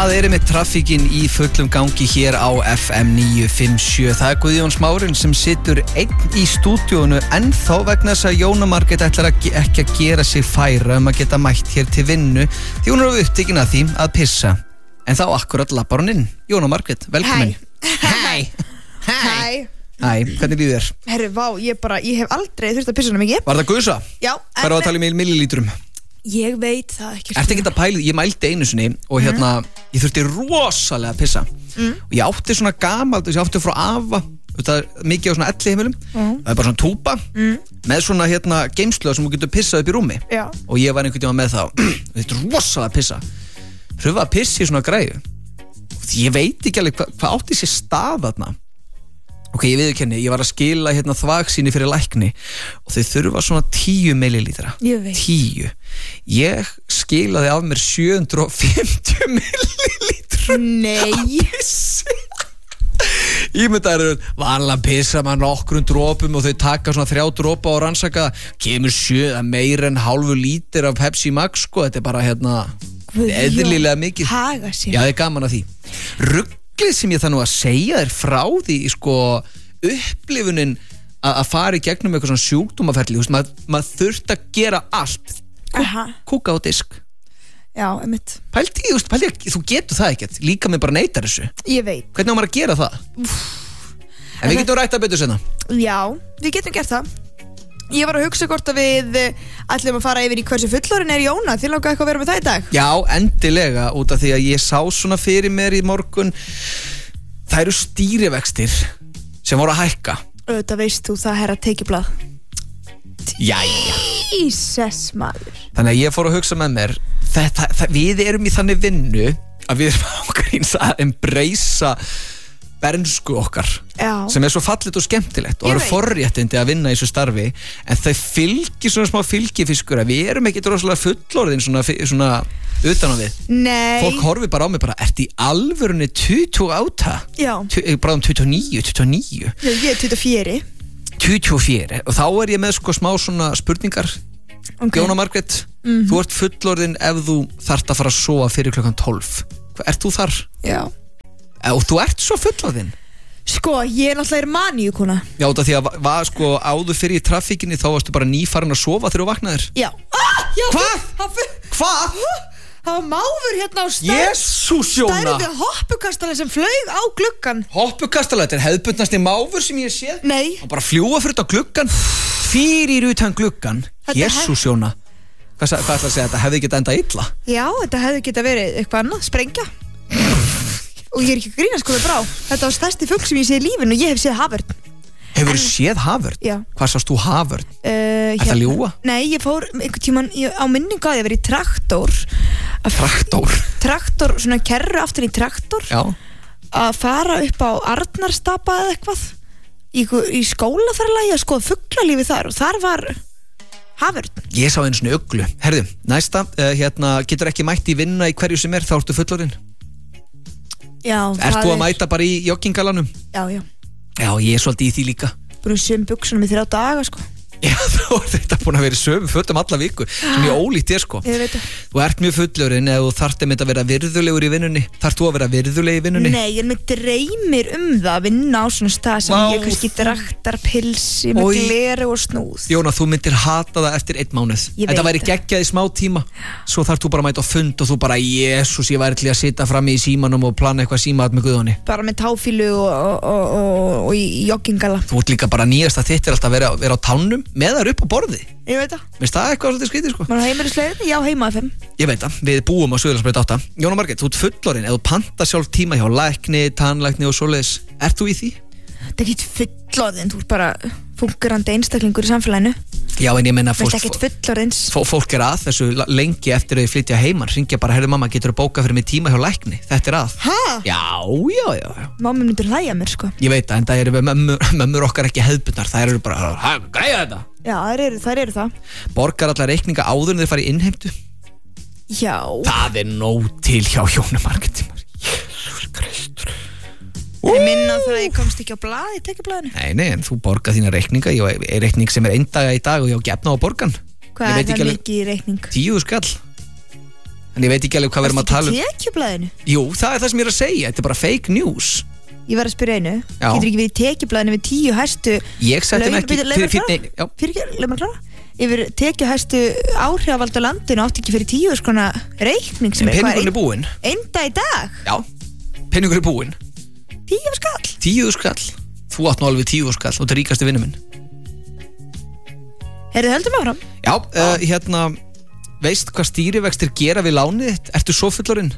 Það með traffíkin í fullum gangi hér á FM 957. Það Guðjón Smárinn sem situr einn í stúdíónu ennþá vegna þess að Jóna Margrét ætlar ekki að gera sig færa að geta mætt hér til vinnu því hún upptekin að því að pissa. En þá akkurat lappar hún inn. Jóna Margrét, velkomin. Hæ. Hæ, hvernig líður þér? Herru, vá, ég hef aldrei þurft að pissa hana mikið. Var það gusa? Já. Hvað að tala í millilítrum? Ég veit það ekki. Ertu ekki að pæla, ég mældi einu sinni og ég þurfti rosalega að pissa og ég átti svona gamalt, ég átti frá afa mikið á svona elliheimilum það bara svona túpa með svona geymslu sem þú getur pissað upp í rúmi. Já. Og ég var einhvern tíma með það þetta rosalega að pissa pröfa að pissa í svona græðu og ég veit ekki alveg hvað átti sér stað þarna. Ok, ég viðurkenni, ég var að skila þvagsýni fyrir lækni og þau þurfa svona 10 millilítra. Ég veit. 10. Ég skilaði af mér 750 millilítra. Nei. Ég myndi að vanlega pissa maður nokkrum dropum og þau taka svona 3 dropa og rannsaka kemur 7 meira en hálfu lítir af Pepsi Max sko, þetta bara eðlilega mikið. Haga sér. Já, það gaman að því. Ruglið sem ég það nú að segja þér frá því sko upplifunin að fara í gegnum eitthvað svona sjúkdómaferli, maður þurft að gera allt. Kúka á disk. Já, einmitt. Pældi, þú getur það ekkert, líka með bara neytar þessu. Ég veit. Hvernig á maður að gera það? En við getum rætt að betur senna. Já, við getum gert það. Ég var að hugsa hvort að við ætlum að fara yfir í hversu fullorinn Jóna. Þið langar eitthvað að vera með það í dag? Já, endilega, út af því að ég sá svona fyrir mér í morgun. Það eru stýrivextir sem voru að hækka. Auðvitað veist þú það herra tekiblað. Jæja. Jesus maður. Þannig að ég fór að hugsa með mér við erum í þannig vinnu að við erum ákveðins að embracea bernsku okkar. Já. Sem svo fallit og skemmtilegt og eru forréttindi að vinna í þessu starfi en þau fylgir svona smá fylgifiskur að við erum ekki rosalega fullorðin svona utan á við. Nei. Fólk horfir bara á mig ertu í alvörunni 28? Já. Bara 29. Já, ég er 24. 24 og þá ég með sko smá svona spurningar. Okay. Jóna Margrét, þú ert fullorðin ef þú þarft að fara að sofa fyrir klukkan 12. Ert þú þar? Já. Og þú ert svo fullorðin? Sko, ég náttúrulega maníukona. Já, þetta því að var sko áður fyrir í traffíkinni þá varstu bara nýfarin að sofa þegar þú vaknaðir. Já. Hvað? Hvað? Það var máfur á Jesús, Jóna. Stærði hoppukastala sem flaug á gluggan. Hoppukastala, þetta hefðbundnasti máfur sem ég séð. Nei. Hann bara fljúga fyrir á gluggan. Fyrir utan gluggan. Jesús, Jóna. Hvað ætla að segja, þetta hefði getað endað illa? Já, þetta hefði getað verið eitthvað annað, sprengja. Og ég ekki að grínast hvað brá. Þetta var stærsti fugl sem ég séð í lífinu og ég hef séð haförn. Hefurðu séð haförn? Já. Hvað sást þú haförn? Þetta ljúga? Nei, ég fór einhvern tímann á minningu að ég verið í traktor. Traktor, svona kerru aftur í traktor. Já. Að fara upp á Arnarstapa eða eitthvað. Í skólaferðalagi að skoða fuglalífi þar og þar var haförn. Ég sá einu svona uglu. Herðu, næsta, getur ekki mætt í vinna í hverju sem þá ertu fullorðin. Já, ert þú að mæta bara í joggingalanum? Já. Já, ég svolítið í því líka. Búin söm buxunum í 3 daga, sko. Já, þú ert þetta búin að vera í sömu fötum alla viku sem ég ólíkt sko. Ég veit það. Þú ert mjög fullorinn ef þú þarft að vera virðulegur í vinnunni. Þarft þú að vera virðuleg í vinnunni? Nei, ég með dreymir það að vinna á svona stað sem ég kannski draktar pilsi með gleru og snúð. Jóna, þú myndir hata það eftir 1 mánuð. Þetta væri geggjað í smá tíma. Svo þarft þú bara að mæta á fund og þú bara, Jesús, ég væri til að sitja frammi í símanum og plana eitthvað símat með Guðjóni. Bara með táfílu og í joggingala. Þú ert líka bara nýjasta þitt alltaf að vera á tánum með þar upp á borði. Ég veit það. Veist það eitthvað svolítið skrítið sko? Maður heimilislegin? Já, heima FM. Ég veit það, við búum á Suðurlandsbraut 8. Jóna Margrét, þú ert fullorinn, ef þú pantar sjálf tíma hjá lækni, tannlækni og svoleiðis, ert þú í því? Það er ekki fullorðinn, þú ert bara fungerandi einstaklingur í samfélaginu. Já, en ég menna fólk að þessu lengi eftir að þau flytja heiman, ringja bara, heyrðu mamma, getur þú bókað fyrir mig tíma hjá lækni? Þetta er að. Hæ? Já. Mamma myndir hlæja mér sko. Ég veit það, en það eru mömmur okkar ekki hefðbundnar, það eru bara, græja þetta. Já, þær eru það. Borgar allar reikninga áður en þeir fara í innheimtu? Já. Það er nóg til hjá Jónu Margrét. Jesús Kristur. Ég minna það að ég komst ekki á blað í tekjublaðinu. Nei, en þú borgar þína reikninga. Ég er reikning sem er 1 dag í dag og ég á gefna á borgan. Hvað er það mikið í reikning? 10 skall. En ég veit ekki alveg hvað við erum að tala um. Tekjublaðinu? Jú, það er það sem ég er að segja, þetta er bara fake news. Ég verð að spyrja einu, getur ekki verið tekjublaðinu við 10 hæstu Ég setti mig ekki yfir tekju hæstu áhrifavalda landinu átti ekki fyrir 10 skona reikning sem peningurinn er búinn. Enda í dag? Já, peningurinn er búinn. 10 skall? 10 skall. Þú átt nú alveg 10 skall og þetta er ríkasti vinur minn. Heyrðu, höldum áfram? Já, veist hvað stýrivextir gera við lánið þitt? Ertu svo fullorinn?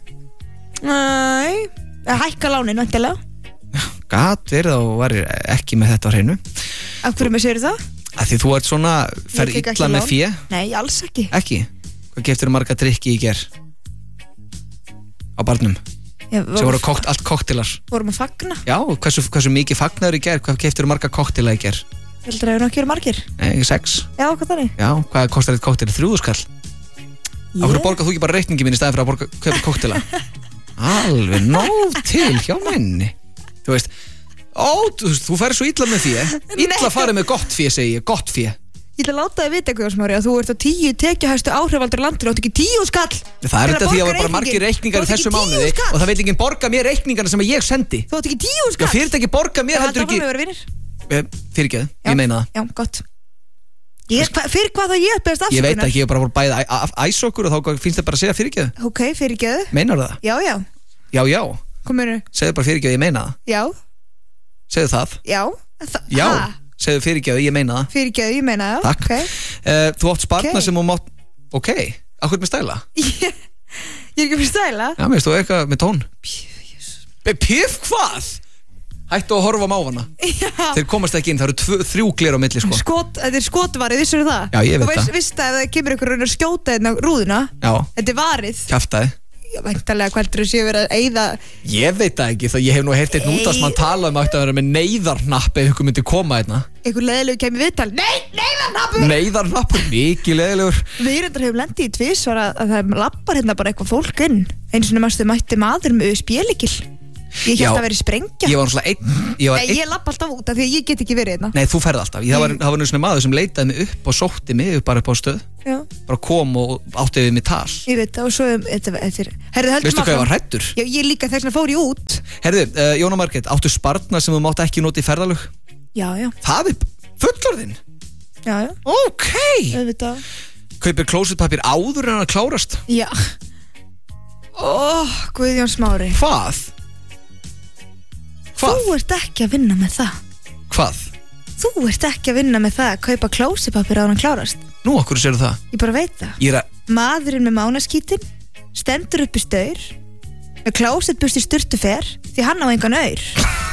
Nei, hækka lánin vantilega. Gat verið og var ekki með þetta á hreinu. Af hverju með segir það? Af því þú ert svona, ferð illa með fé. Nei, alls ekki. Ekki? Hvað keyptir marga drykki í ger? Á barnum? Sem voru allt koktelar. Vorum að fagna? Já, hversu mikið fagnaður í ger? Hvað keyptir marga koktela í ger? Heldur að það nokkið eru margir? Nei, 6. Já, hvað þannig? Já, hvað kostar eitt koktel? 3 skall. Af hverju borgar þú ekki bara reikningi minn í staðin fyrir að kaupa koktela? Alveg nóg til hjá menni. Þú veist, þú færir svo illa með fé. Illa farið með gott fé, segi ég, gott fé. Ég ætla að láta þið vita eitthvað, Smári, að þú ert á 10 tekjuhæstu áhrifaldur landinu og átt ekki 10 skall. Það er þetta því að það var bara margir reikningar í þessu mánuði og það vil enginn borga mér reikningarna sem ég sendi. Þú átt ekki 10 skall. Já, fyrirtæki borga mér heldur ekki. Fyrirgeðu, ég meina það. Já, gott. Fyrir hvað þá ég beðast afsökunar? Ég veit ekki, ég bara voru bæði æs okkur og þá finnst það bara að segja fyrirgeðu. Ok, fyrirgeðu. Meinar það? Já, já. Já, já. Kominu. Segðu bara fyrirgeðu, ég meina það. Já. Segðu það. Já. Já. Segðu fyrirgeðu, ég meina það. Fyrirgeðu, ég meina það. Takk. Okay. Þú átt spartna sem þú mátt. Ok, akkur með stæla? Ég er ekki með stæla. Já, mér stóð eitthvað með tón. Pjöf hvað? Hættu að horfa á mávana. Þeir komast ekki inn, það eru 3 gler á milli sko. Þetta er skotvarið, vissur það? Já, ég veit það. Þú veist að það kemur einhver að skjóta hérna rúðuna. Já. Þetta er varið. Kjaftaði. Væntanlega hvernig séu verið að eyða. Ég veit það ekki, þá ég hef nú heyrt einn út að mann tala um að vera með neyðarnapp ef ykkur myndi koma hérna. Einhver leiðilegur kemur viðtal. Neyðarnappur! Neyðarnappur, mikið leiðilegur. Við reyndar hefum lendið í tvisvar að það lappar hérna bara eitthvað fólk inn. Einu sinni mætti maður með USB-lykil. Ég hélt að vera í sprengja. Ég var náttúrulega einn. Ég lapp alltaf út af því að ég get ekki verið hérna. Nei, þú ferð alltaf. Það var náttúrulega svona maður sem leitaði mig upp og sótti mig bara upp á stöð. Já. Bara kom og átti við mig tal. Ég veit það og svo Veistu hvað ég var hræddur? Já, ég líka þess vegna fór ég út. Herðu, Jóna Margrét, áttu spartna sem þú mátt ekki nota í ferðalög? Já, já. Það er fullorðinn? Já, já. Ok. Auðvitað. Kaupir klósettpappír áður en að klárast? Já. Guðjón Smári. Hvað? Þú ert ekki að vinna með það. Hvað? Þú ert ekki að vinna með það að kaupa klósettpappír áður en að klárast. Nú, okkur sér það? Ég bara veit það. Maðurinn með mánaskítin stendur upp í staur með klósettbust í sturtufer því hann á engan aur.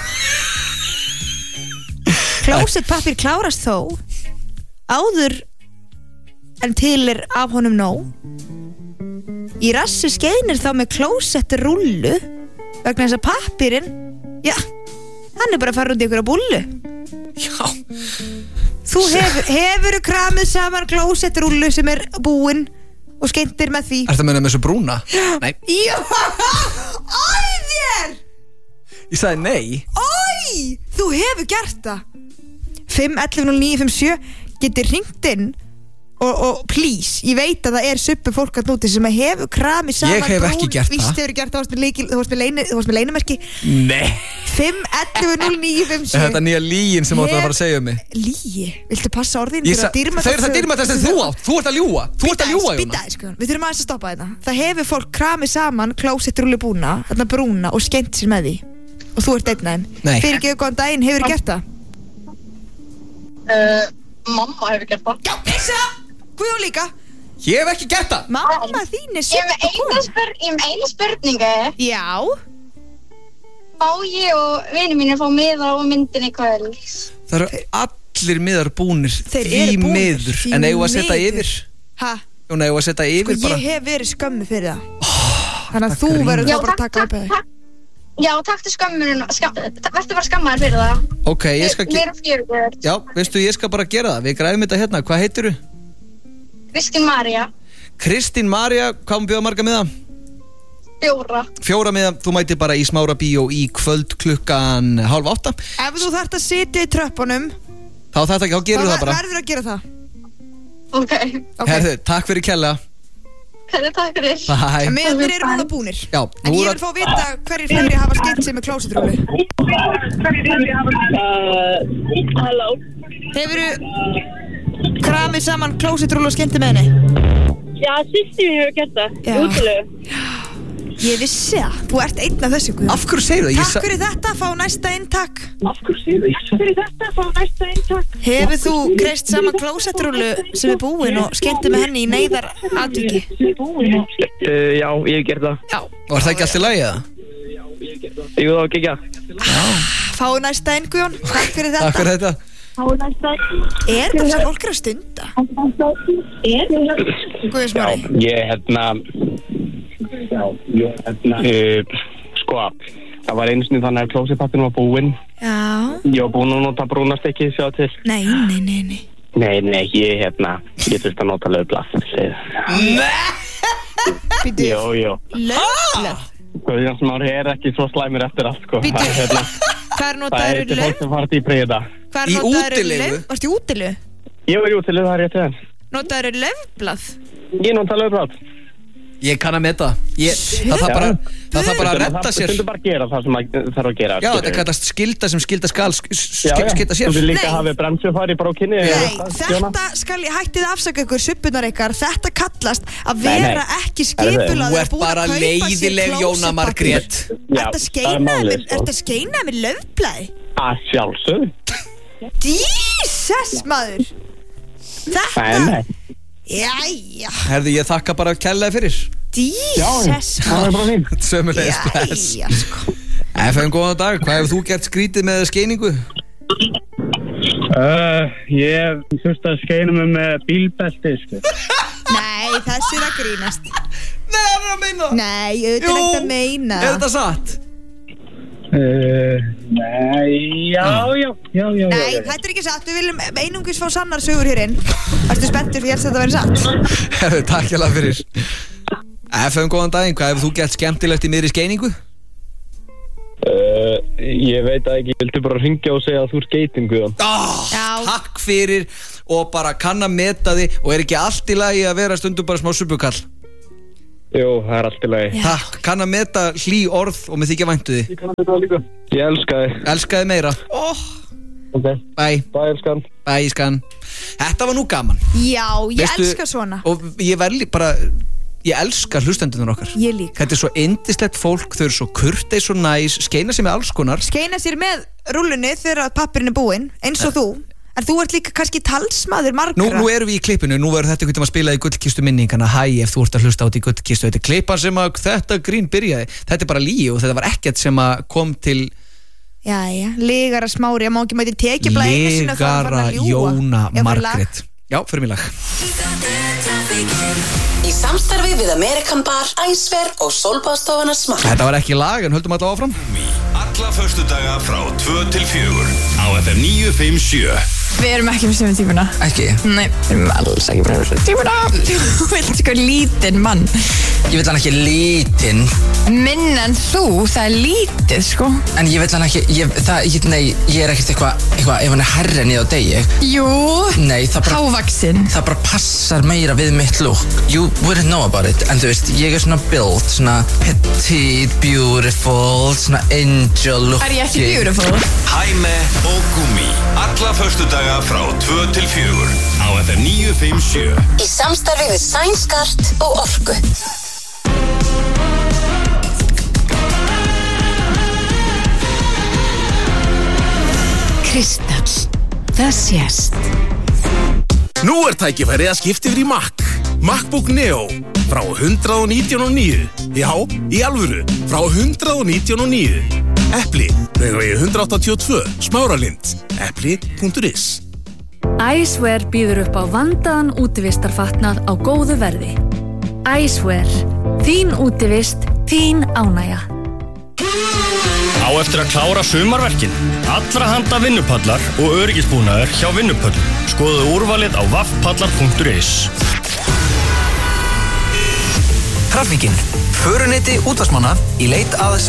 Klósettpappír klárast þó áður en til er af honum nóg. Í rassi skeinir þá með klósettrullu vegna þess að pappírinn, já, hann er bara að fara út í ykkur að bullu. Já. Þú hefur kramið saman klósettrullu sem er búinn og skeintir með því. Ertu að meina með þessu brúna? Nei. Já, æ þér! Ég sagði nei. Æ, þú hefur gert það. 5110957 getur hringt inn og please, ég veit að það er suppu fólk að núti sem hefur kramið saman. Ég hef ekki gert það. Víst hefur gert það, þú varst með leynumerki. Nei. 5110957. Þetta nýja lýgin sem áttu að fara að segja um mig. Lýgi? Viltu passa orðin? Það er dýrmættast en þú átt. Þú ert að ljúga. Þú ert að ljúga, Jóna. Sko. Við þurfum aðeins að stoppa þetta. Það hefur fólk kramið saman klósettrullu búna, þarna brúna og skemmt sér með því. Og þú ert einn af þeim. Nei. Fyrirgefðu góðan daginn, hefurðu gert það? Mamma hefur gert það. Já, pissa! Guðjón líka. Ég hef ekki gert það. Mamma þín er Ég hef eina spurningu. Já. Má ég og vinir mínir fá miða á myndinni kvöld? Það eru allir miðar búnir. Þeir eru búnir. Miður. En eigum að setja yfir? Ha? Eigum að setja yfir sko, bara? Ég hef verið skömmu fyrir það. Þannig að þú verður þá bara að taka upp þig. Já, taktu skömmunum. Verður bara skammaður fyrir það. Ok, ég skal Við erum 4. Já, veistu, ég skal bara gera það. Við græfum þetta hérna. Hvað heitirðu? Kristín María. Kristín María, hvað bjóða marga miða? 4. 4 miða, þú mæti bara í Smára bíó í kvöld klukkan 7:30. Ef þú þarft að sitja í tröppunum þá gerur það bara. Verður að gera það. Ok. Herðu, takk fyrir kærlega. takk fyrir. Miðarnir eru núna búnir. Já, en ég vil fá að vita hverjir fleiri hafa skemmt sig með klósettrúlu. Halló. Hefurðu kramið saman klósettrúlu og skemmti með henni? Já, systir mín hefur gert það. Útilegu. Ég vissi það, þú ert einn af þessu Guðjón. Af hverju segir það? Takk fyrir þetta, fá næsta inn, takk. Hefur þú kreist saman klósettrúlu sem búin og skemmti með henni í neyðaratviki? Já, ég hef gert það. Já. Og er það ekki allt í lagi eða? Jú, það var ekki. Fáðu næsta inn Guðjón, takk fyrir þetta. Takk fyrir þetta. Er þetta sem fólk er að stunda? Guðjón Smári. Sko, það var einu sinni þannig að klósettpappinn var búinn. Já. Ég var búinn að nota brúnastekkið sjá til. Nei. Nei, ég þurfti að nota laufblað. Býtu. Jú. Laufblað? Guðjón Smári er ekki svo slæmur eftir allt, sko. Býtu, hvar notaður lauf? Það er fólk sem farið í príða. Í útilegu? Varstu í útilegu? Ég var í útilegu, það er rétt þegar. Notaður laufblað? Ég notaði laufblað. Ég kann að meta það þarf bara að redda sér. Það þurftu bara að gera það sem það þarf að gera. Já, þetta kallast skylda sem skylda skal skylda sér. Þú vil líka hafa bremsufari bara á kynni. Nei, þetta skal ég hættið afsaka ykkur suppunar ykkar. Þetta kallast að vera ekki skipulaður. Þú ert bara leiðileg Jóna Margrét. Ertu að skeina með laufblaði? Að sjálfsögðu. Jesus maður. Þetta Jæja. Herði, ég þakka bara kærlega fyrir. Jesus. Það er bara fín. Sömulegis bless. Jæja, sko. FM, góðan dag. Hvað hefur þú gert skrítið með skeiningu? Ég þurfti að skeina mig með bílbelti, sko. Nei, þessu er að grínast. Nei, það er að meina. Nei, auðvitað er ekki að meina. Er þetta satt? Nei, já. Nei, þetta er ekki satt. Við viljum einungis fá sannar sögur hér inn. Ertu spenntur fyrir að þetta verði satt? Herðu, takk hérlega fyrir. FM, góðan daginn. Hvað hefur þú gert skemmtilegt í miðri skeiningu? Ég veit ekki. Ég vildi bara hringja og segja að þú er skeitin, Guðjón. Takk fyrir og bara kann að meta þig. Og er ekki allt í lagi að vera stundum bara smá suppukall? Jú, það er allt í lagi. Takk, kann að meta hlý orð og með þykja væntu þig. Ég kann að meta það líka. Ég elska þig. Elska þig meira. Ok. Bye, elskan. Bye, elskan. Þetta var nú gaman. Já, ég elska svona. Og ég verði bara, ég elska hlustendunar okkar. Ég líka. Þetta er svo yndislegt fólk, þau eru svo kurteis og næs, skeina sér með alls konar. Skeina sér með rúllunni þegar pappirinn er búinn, eins og þú. En þú ert líka kannski talsmaður margra. Nú erum við í klippinu, nú verður þetta einhvern veginn að spila í gullkistu minningana. Hæ, ef þú ert að hlusta át í gullkistu. Þetta er klippan sem að þetta grín byrjaði. Þetta er bara lygi og þetta var ekkert sem að kom til. Jæja, Ligara Smári, ég má ekki mæti tekjubla einu sinna þá hann fann að ljúga. Ligara Jóna Margrét. Já, fyrir mig lag. Í samstarfi við Amerikan Bar, Æsver og Sólbáðstofuna Smart. Þetta var ekki lag, en höldum alltaf áfram. Alla föstudaga frá 2 til 4 á FM 957. Við erum ekki með sömu típuna. Ekki? Nei, við erum alls ekki með sömu típuna. Þú vilt sko lítinn mann. Ég vil hann ekki lítinn. Minn en þú, það er lítið sko. En ég vil hann ekki, ég er ekkert eitthvað, ef hann er herri en ég á degi. Jú, nei, það bara hávaxinn. Það bara passar meira við mitt look. You wouldn't know about it. En þú veist, ég er svona build, svona petite, beautiful, svona angel look. Er ég ekki beautiful? Hæme og Gumi. Alla föstudaga frá 2 til 4 á FM 957. Í samstarfi við Sænskart og Orku. Kristall, það sést. Nú er tækifærið að skipta yfir í Mac. MacBook Neo frá 119.9. Já, í alvöru, frá 119.9. Epli, Laugavegi 182, Smáralind. Epli.is. Æsver býður upp á vandaðan útivistarfatnað á góðu verði. Æsver, þín útivist, þín ánægja. Á eftir að klára sumarverkin. Allra handa vinnupallar og öryggisbúnaður hjá Vinnupöllum. Skoðu úrvalið á vaffpallar.is. Trafikinn, föruneti útvarpsmanna í leit að